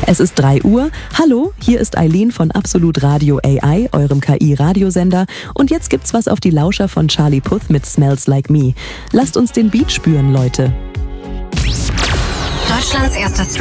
Es ist 3 Uhr. Hallo, hier ist Eileen von Absolut Radio AI, eurem KI-Radiosender. Und jetzt gibt's was auf die Lauscher von Charlie Puth mit Smells Like Me. Lasst uns den Beat spüren, Leute. Deutschlands erster